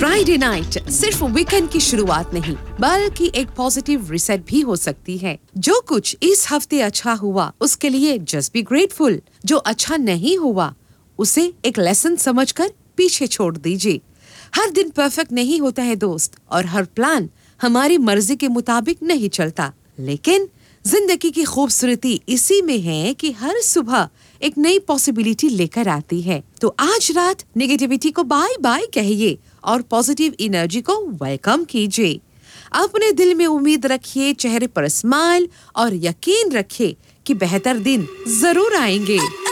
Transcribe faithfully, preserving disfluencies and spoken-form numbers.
Friday night सिर्फ weekend की शुरुआत नहीं बल्कि एक पॉजिटिव रीसेट भी हो सकती है। जो कुछ इस हफ्ते अच्छा हुआ उसके लिए जस्ट बी ग्रेटफुल। जो अच्छा नहीं हुआ उसे एक लेसन समझकर पीछे छोड़ दीजिए। हर दिन परफेक्ट नहीं होता है दोस्त, और हर प्लान हमारी मर्जी के मुताबिक नहीं चलता। लेकिन जिंदगी की खूबसूरती इसी में है कि हर सुबह एक नई पॉसिबिलिटी लेकर आती है। तो आज रात नेगेटिविटी को बाय बाय कहिए और पॉजिटिव एनर्जी को वेलकम कीजिए। अपने दिल में उम्मीद रखिए, चेहरे पर स्माइल और यकीन रखिए कि बेहतर दिन जरूर आएंगे।